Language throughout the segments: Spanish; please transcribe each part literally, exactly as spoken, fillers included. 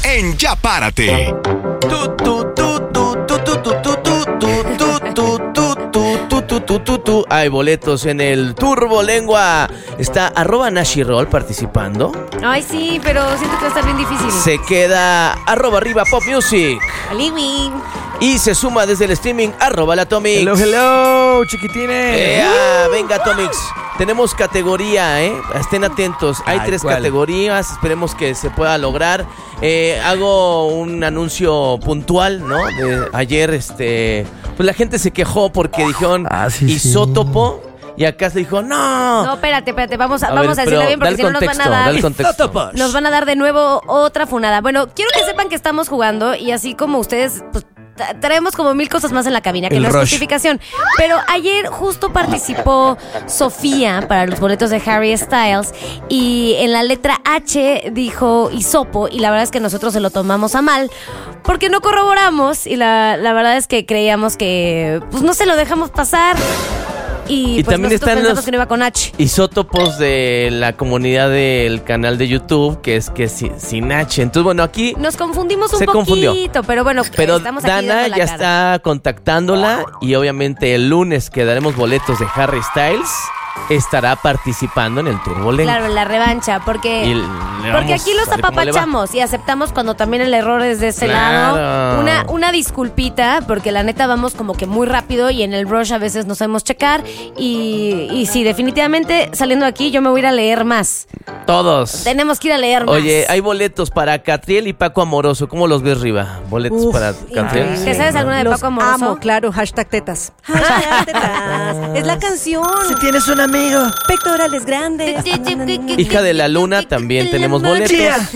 en Ya Párate. Tu, tu, tu, tu, tu, tu, tu, tu, tu, tu, tu, tu, tu, tu, tu, tu, tu. Hay boletos en el Turbo Lengua. Está arroba Nashi Roll participando. Ay, sí, pero siento que va a estar bien difícil. Se queda arroba arriba Pop Music. Aliwin. Y se suma desde el streaming arroba la Atomics. Hello, hello, chiquitines. ¡Ea! Venga, Atomics. Tenemos categoría, ¿eh? Estén atentos. Hay Ay, tres ¿cuál? categorías. Esperemos que se pueda lograr. Eh, hago un anuncio puntual, ¿no? De ayer, este... Pues la gente se quejó porque dijeron Ah, sí, isótopo. Y acá se dijo, no. No, espérate, espérate. Vamos a, A vamos ver, a decirlo pero bien da porque el si no nos van contexto, a da dar... el contexto. Isótopos. Nos van a dar de nuevo otra funada. Bueno, quiero que sepan que estamos jugando y así como ustedes... Pues, tra- traemos como mil cosas más en la cabina, que El no es rush. justificación. Pero ayer justo participó Sofía para los boletos de Harry Styles y en la letra H dijo hisopo y la verdad es que nosotros se lo tomamos a mal porque no corroboramos y la, la verdad es que creíamos que pues no se lo dejamos pasar y, Y pues también nosotros están pensamos los- que no iba con H. Isótopos de la comunidad del canal de YouTube, que es que es sin, sin H. Entonces, bueno, aquí... Nos confundimos un Se poquito, confundió. pero bueno, Pero estamos aquí Dana dando la ya cara. está contactándola y obviamente el lunes que daremos boletos de Harry Styles estará participando en el Turbo Lengua. Claro, en la revancha, porque, Y le porque vamos aquí los a ver cómo le va. apapachamos y aceptamos cuando también el error es de ese Claro. lado. Una, una disculpita, porque la neta vamos como que muy rápido y en el rush a veces no sabemos checar. Y, y sí, definitivamente saliendo de aquí yo me voy a ir a leer más. Todos. Tenemos que ir a leer más. Oye, hay boletos para Catriel y Paco Amoroso. ¿Cómo los ves, Riva? Boletos Uf, para Catriel. increíble. ¿Te sabes alguna de Los Paco Amoroso? amo, claro, hashtag tetas. Hashtag tetas. Es la canción. Si tienes un amigo. Pectorales grandes. Hija de la Luna, también tenemos boletos.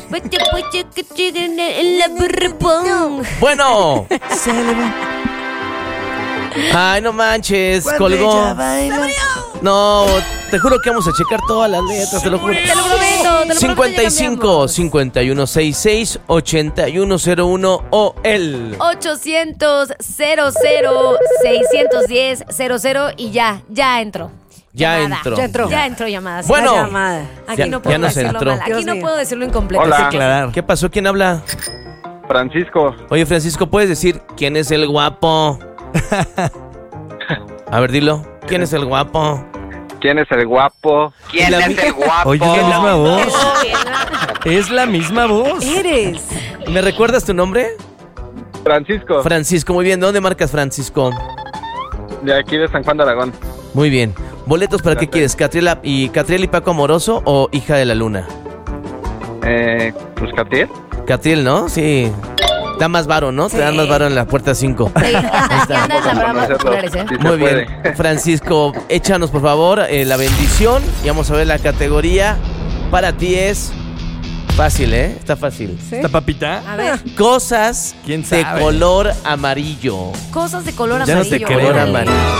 Bueno. Ay, no manches, colgó. No, te juro que vamos a checar todas las letras, te lo juro. Te lo prometo, te lo cincuenta y cinco, prometo, cincuenta y uno sesenta y seis, ochenta y uno cero uno o el ochocientos, cero cero, seiscientos diez, cero cero y ya, ya entró. Ya Llamada. entró. Ya entró. Ya entró llamada. sí. Bueno. La llamada. Aquí Ya- no puedo ya nos decirlo entró. mal. Aquí Dios no mío. puedo decirlo incompleto. Hola. así que- Aclarar. ¿Qué pasó? ¿Quién habla? Francisco, Oye, Francisco, ¿puedes decir quién es el guapo? A ver, dilo. ¿Quién es el guapo? ¿quién es el guapo? ¿Quién La es mi- el guapo? Oye, es la misma voz. Es la misma voz. Eres. ¿Me recuerdas tu nombre? Francisco, Francisco, muy bien. ¿De dónde marcas, Francisco? de aquí de San Juan de Aragón. Muy bien. ¿Boletos para qué Gracias. quieres? ¿Catriel y, Catriel y Paco Amoroso o Hija de la Luna? Eh, pues Catriel. Catriel, ¿no? Sí. Da más varo, ¿no? Te dan más varo en la puerta cinco. Sí, aquí andan la verdad más Conocerlo, populares, ¿eh? sí se Muy bien. puede. Francisco, échanos por favor eh, la bendición y vamos a ver la categoría. Para ti es fácil, ¿eh? Está fácil. ¿Esta papita? A ver, Cosas ¿Quién de sabe? color amarillo. cosas de color Ya no te amarillo. creo. Color órale. amarillo.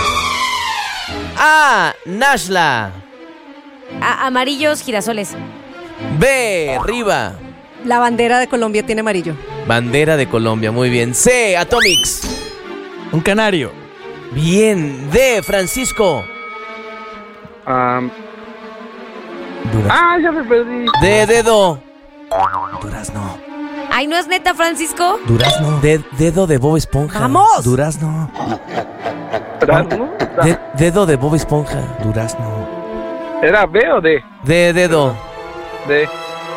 A. Nashla. A- amarillos girasoles. B. Riva. La bandera de Colombia tiene amarillo. Bandera de Colombia, muy bien. C. Atomics. Un canario. Bien. D. Francisco. Am, Durazno. ah, ya me perdí. D. Dedo. Durazno. Ay, ¿no es neta, Francisco? Durazno. D. Dedo de Bob Esponja. ¡Vamos! Durazno. ¿Durazno? De- dedo de Bob Esponja. Durazno. ¿Era B o D? D. Dedo. D.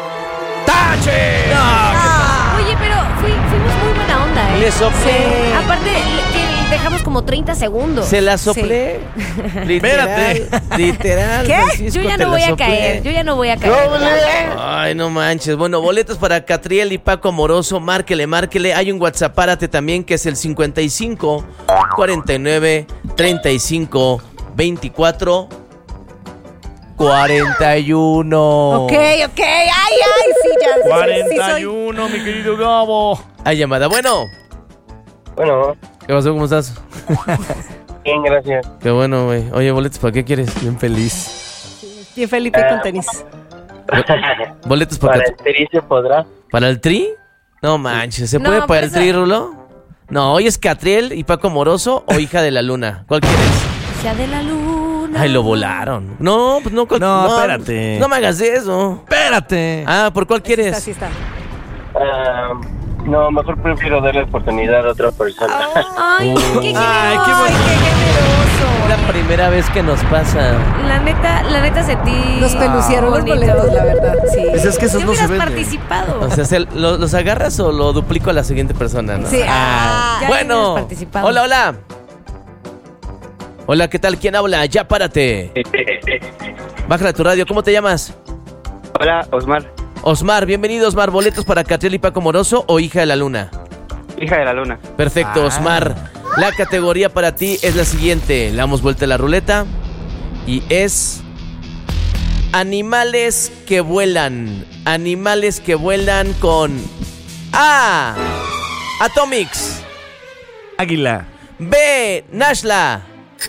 Oye, pero fui- fuimos muy buena onda, ¿eh? Le soplé. Aparte, le- que dejamos como treinta segundos. Se la soplé. Literal. Espérate. Literal. ¿Qué? Francisco, Yo ya te no la voy a soplé. caer. Yo ya no voy a caer. Ay, no manches. Bueno, boletos para Catriel y Paco Amoroso. Márquele, márquele. Hay un WhatsApp, párate también, que es el cincuenta y cinco, cuarenta y nueve, treinta y cinco, veinticuatro, cuarenta y uno. Ok, ok. Ay, ay, sí, ya. sí, sí, cuarenta y soy- uno, mi querido Gabo. Hay llamada. Bueno, Bueno, ¿qué pasó? ¿Cómo estás? bien, gracias. Qué bueno, güey. Oye, boletos, ¿para qué quieres? Bien feliz. Bien Felipe con tenis. Boletos para, Para el Tri se podrá. ¿Para el Tri? No manches, ¿se No, puede para pero el Tri, esa- Rulo? No, hoy es Catriel y Paco Amoroso o Hija de la Luna. ¿Cuál quieres? Hija de la luna. Ay, lo volaron. No, pues no. cual- No, espérate. No me hagas eso. Espérate. Ah, ¿por cuál Así está, quieres? así está. Ah, no, mejor prefiero darle oportunidad a otra persona. Ay, qué generoso. Ay, qué Ay, qué generoso. La primera vez que nos pasa. La neta, la neta sentí. Nos pelucieron los bonito. boletos, la verdad. Sí. Pues es que esos ¿Qué no se hubieras venden. participado? O sea, ¿se- lo- ¿los agarras o lo duplico a la siguiente persona, no? Sí. Ah. Ya Bueno, hubieras participado. hola, hola. Hola, ¿qué tal? ¿Quién habla? Ya párate. Bájala tu radio. ¿Cómo te llamas? Hola, Osmar, Osmar, bienvenido, Osmar. ¿Boletos para Catriel y Paco Moroso o Hija de la Luna? hija de la luna. Perfecto, Ah. Osmar. La categoría para ti es la siguiente. Le damos vuelta a la ruleta y es animales que vuelan. Animales que vuelan con A. Atomics. Águila. B. Nashla.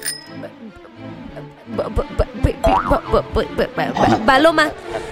Ba- ba- ba- ba- ba- ba- ba- ba- Paloma.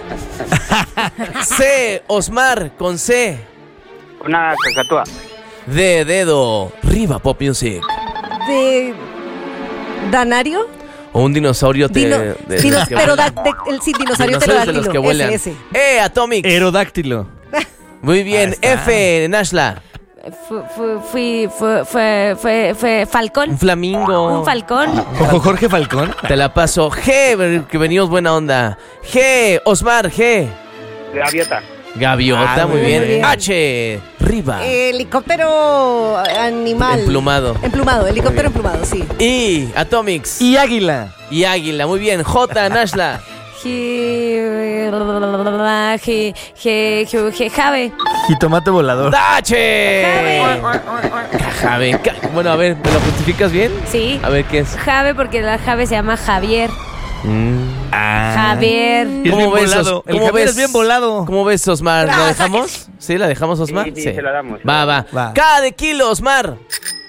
C. Osmar con C. Una cacatúa. D. Dedo. Riva Pop Music. De Danario. O un dinosaurio te- Dino, de- de dinos- los que pero vuelan. da- de- el, sí, dinosaurio Dinosaurios de pterodáctilo. los que vuelan. Ese, ese. E. Atomics. Aerodáctilo. Muy bien. Ahí está. F. Nashla. Fu- fu- Fui, fue, fue, fue, fue Un Falcón. flamingo. Un falcón. Ojo, Jorge Falcón. Te la paso. G, que venimos buena onda. G, Osmar, G. Gaviota. Gaviota, Ah, muy muy bien. bien. H, Riva. Helicóptero animal. Emplumado. Emplumado, helicóptero emplumado, sí. I, Atomics. Y águila. Y Águila, muy bien. J, Nashla. Ji- ji- ji- ji- ji- Jave. Jitomate volador. H. Jave. Jave. Ca- Bueno, a ver, ¿me lo justificas bien? Sí. A ver, ¿qué es? Jave porque la Jave se llama Javier. Mm. Ah. Javier. Es bien volado. Os- El Javier es bien volado. ¿Cómo ves, Osmar? ¿La dejamos? ¿Sí? ¿La dejamos, Osmar? Sí, sí, se la damos. Va, va, Va. K de kilo, Osmar.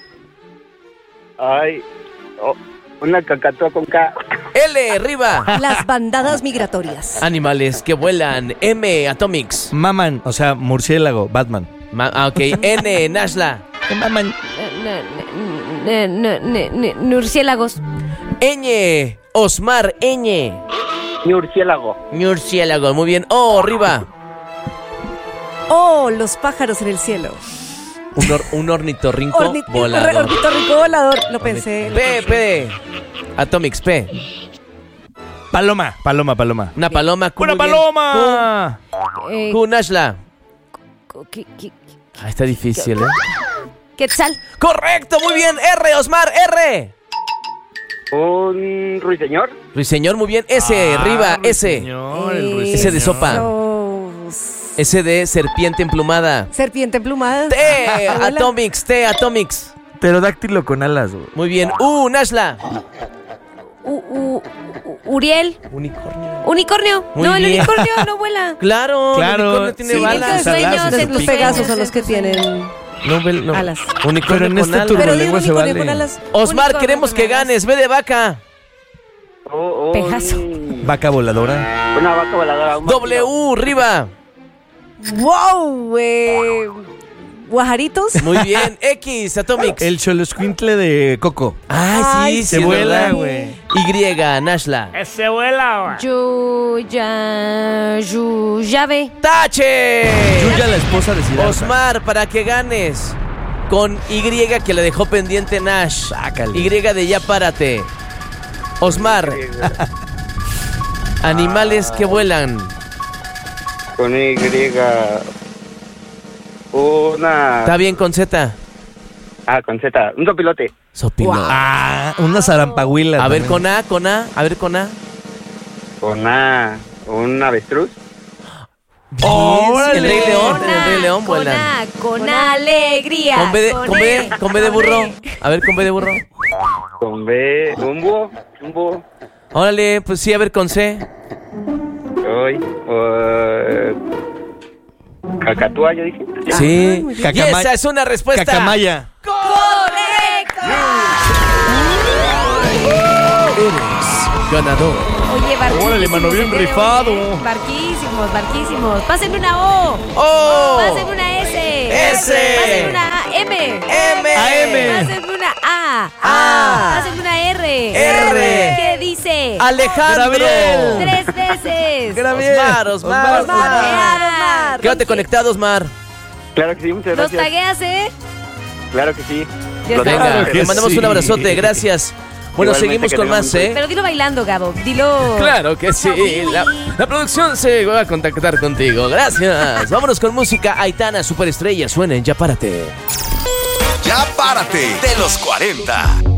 Ay, oh, una cacatúa con K. L, arriba. Las bandadas migratorias. Animales que vuelan. M, Atomics. Maman, o sea, murciélago, Batman. Ma- ah, ok. N, Nashla. Maman. N- n- n- n- Murciélagos. Ñ, Osmar, Ñ. Murciélago. Murciélago, muy bien. O, arriba. Oh, los pájaros en el cielo. Un, or- un ornitorrinco Orni- volador. Ornitorrinco volador. Lo pensé. lo P, pensé. P. Atomics, P. Paloma, paloma, paloma. Una paloma. Q, ¡Una muy bien. paloma! Eh, Q, Q, Nashla. qui- qui- Ah, está difícil, ¿eh? Quetzal. Correcto, muy bien. R, Osmar, R. Un ruiseñor. Ruiseñor, muy bien. S, Ah, arriba, mi S. señor, el Eh, ruiseñor. Ese de sopa. so- S de serpiente emplumada. Serpiente emplumada. T, Hola. Atomics, T, Atomics. Pterodáctilo con alas, güey. Muy bien. U, Nashla. U- u- u- Uriel. Unicornio. Unicornio. Muy no, el bien. unicornio no vuela. Claro, Claro, el unicornio tiene sí, balas. en tus sueños, alas, en Los, tus los Pegasos sueños, son los en que tus sueños. tienen No, vel- no. alas. Unicornio Pero en con este alas. turno Pero digo lengua se unicornio vale. con alas. Osmar, Unicornio queremos con que alas. ganes. Ve de vaca. Oh, oh, Pegaso. un- Vaca voladora. Una vaca voladora. un vaquero. W, arriba. ¡Wow! Eh, ¿Guajaritos? Muy bien. X, Atomics. El choloscuintle de Coco. Ay, Ay, sí, se sí, es vuela, verdad. güey. Y, Nashla. Ese vuela, Yu, ya, yu, llave. ¡Tache! Yuya, la esposa de Siddhartha. Osmar, para que ganes. Con Y que le dejó pendiente Nash. Sácale. Y de ya párate. Osmar. Animales que vuelan. Con Y. Una. Está bien con Z. Ah, con Z. Un sopilote. Sopilote. Ah, una zarampahuila. A ver también. con A, con A, a ver con A. Con A. Un avestruz. El Rey León, Con el Rey A, León con vuelan. A, con alegría. Con B de, con con B, A, con B de burro. A ver, con B de burro. Con B. Un búho. Un búho. Órale, pues sí, a ver con C. Hoy. Cacatúa, yo dije. Sí. muy Y bien. Cacama- esa es una respuesta. Cacamaya. ¡Correcto! Eres ganador. Oye, barquísimos. Órale, mano, bien el día de hoy, rifado. ¿eh? Barquísimos, barquísimos. Pásenme una O. ¡Oh! Pásenme una S. S. Pásenme una A. M. M. A M. Pásenme una A. A. Pásenme una R. R. ¿Qué dice? Alejandro. Gabriel. Tres veces. Gabriel. Osmar, Osmar, Osmar, Osmar. Osmar. Quédate conectado, Osmar. Claro que sí, muchas Los gracias. tagueas, ¿eh? Claro que sí. Ya Los está. Venga, dejo. le mandamos sí. un abrazote, gracias. Bueno, Igualmente, seguimos que con tengan más, un ¿eh? Pero dilo bailando, Gabo. Dilo. Claro que sí. La, la producción se va a contactar contigo. Gracias. Vámonos con música. Aitana, superestrella. Suenen, ya párate. Ya párate de los cuarenta.